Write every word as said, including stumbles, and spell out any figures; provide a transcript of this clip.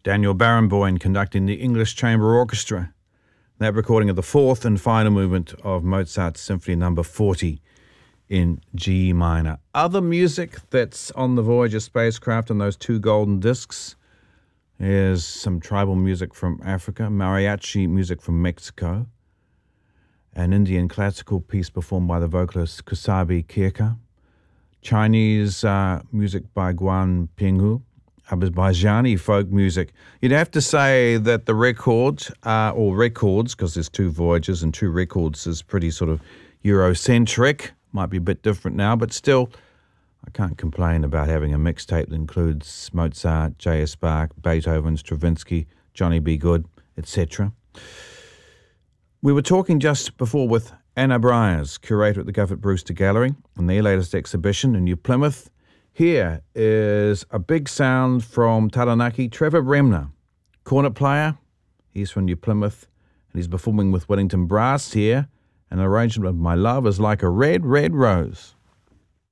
Daniel Barenboim conducting the English Chamber Orchestra. That recording of the fourth and final movement of Mozart's Symphony Number forty in G minor. Other music that's on the Voyager spacecraft on those two golden discs is some tribal music from Africa, mariachi music from Mexico, an Indian classical piece performed by the vocalist Kusabi Kirka, Chinese uh, music by Guan Pinghu, Azerbaijani folk music. You'd have to say that the record, uh, or records, because there's two Voyagers and two records, is pretty sort of Eurocentric. Might be a bit different now, but still, I can't complain about having a mixtape that includes Mozart, J S Bach, Beethoven, Stravinsky, Johnny B. Good, et cetera. We were talking just before with Anna Briers, curator at the Govert Brewster Gallery, and their latest exhibition in New Plymouth. Here is a big sound from Taranaki, Trevor Bremner, cornet player. He's from New Plymouth, and he's performing with Wellington Brass here. An arrangement of My Love is Like a Red, Red Rose.